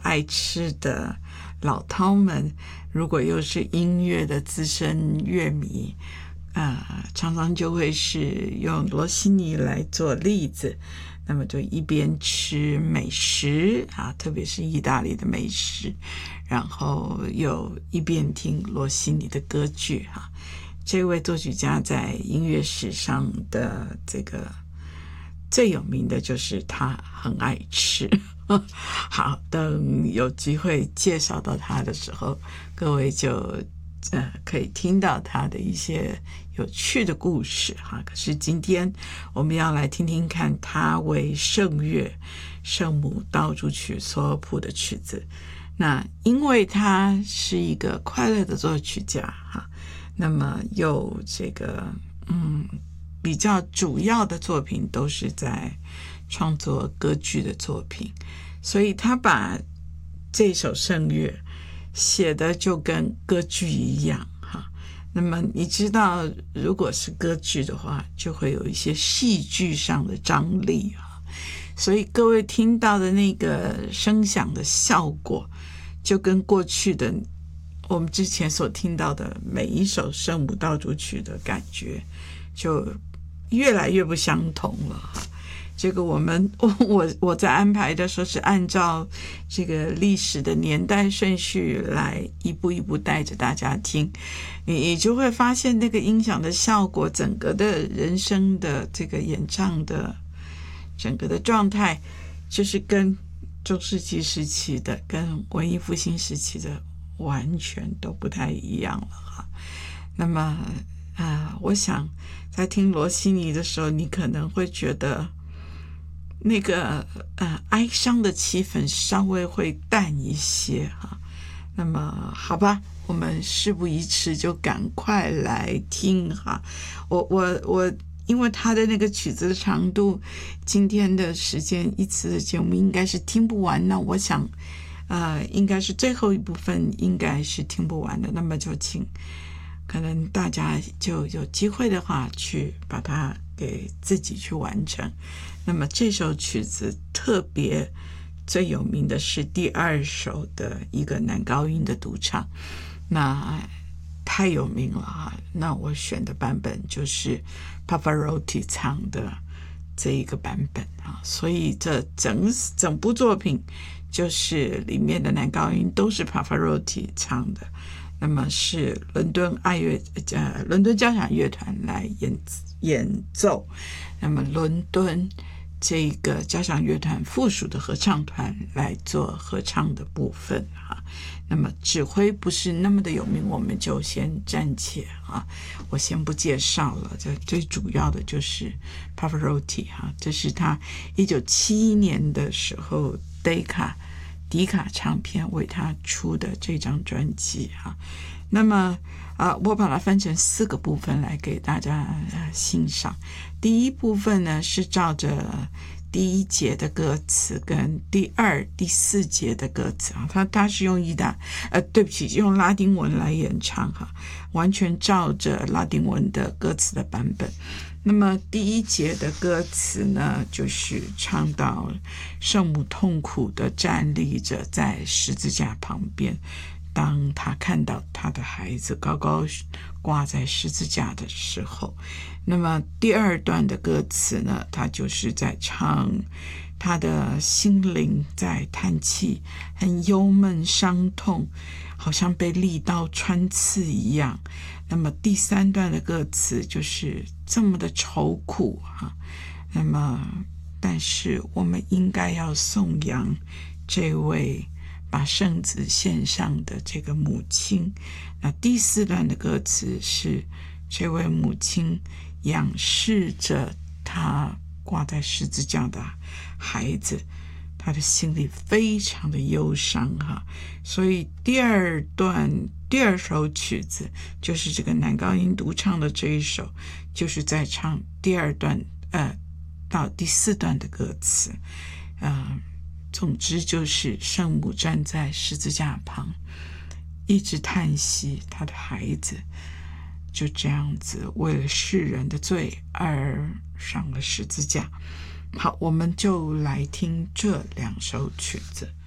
爱吃的老饕们，如果又是音乐的资深乐迷，常常就会是用罗西尼来做例子，那么就一边吃美食特别是意大利的美食，然后又一边听罗西尼的歌剧这位作曲家在音乐史上的这个最有名的就是他很爱吃好，等有机会介绍到他的时候，各位就可以听到他的一些有趣的故事可是今天我们要来听听看他为圣乐圣母道主曲所谱的曲子。那因为他是一个快乐的作曲家那么又这个比较主要的作品都是在创作歌剧的作品，所以他把这首圣乐写的就跟歌剧一样那么你知道如果是歌剧的话就会有一些戏剧上的张力所以各位听到的那个声响的效果就跟过去的我们之前所听到的每一首圣母道主曲的感觉就越来越不相同了这个我在安排的时候是按照这个历史的年代顺序来一步一步带着大家听，你就会发现那个音响的效果，整个的人声的这个演唱的整个的状态，就是跟中世纪时期的跟文艺复兴时期的完全都不太一样了那么我想在听罗西尼的时候，你可能会觉得那个哀伤的气氛稍微会淡一些那么好吧，我们事不宜迟，就赶快来听我因为他的那个曲子的长度，今天的时间一次的节目应该是听不完，那我想应该是最后一部分应该是听不完的，那么就请可能大家就有机会的话去把它给自己去完成。那么这首曲子特别最有名的是第二首的一个男高音的独唱，那太有名了那我选的版本就是 Pavarotti 唱的这一个版本所以这整部作品就是里面的男高音都是 Pavarotti 唱的，那么是伦敦交响乐团来演奏，那么伦敦这个交响乐团附属的合唱团来做合唱的部分那么指挥不是那么的有名，我们就先暂且我先不介绍了，这最主要的就是 Pavarotti 这是他1971年的时候迪卡唱片为他出的这张专辑那么我把它分成4个部分来给大家欣赏。第一部分呢是照着第1节的歌词跟第2、第4节的歌词他是用用拉丁文来演唱完全照着拉丁文的歌词的版本。那么第1节的歌词呢，就是唱到圣母痛苦的站立着在十字架旁边，当他看到他的孩子高高挂在十字架的时候。那么第2段的歌词呢，他就是在唱他的心灵在叹气，很忧闷伤痛，好像被利刀穿刺一样。那么第3段的歌词就是这么的愁苦那么但是我们应该要颂扬这位把圣子献上的这个母亲。那第4段的歌词是这位母亲仰视着他挂在十字架的孩子，他的心里非常的忧伤所以第2首曲子就是这个男高音独唱的这一首，就是在唱第2段到第4段的歌词总之就是圣母站在十字架旁，一直叹息他的孩子就这样子为了世人的罪而上了十字架。好，我们就来听这2首曲子。